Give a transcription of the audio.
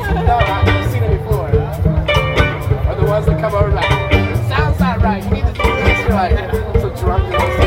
No, I've seen it before. Or the ones that come over like, it sounds not right. You need to do this. You're like, so drunk.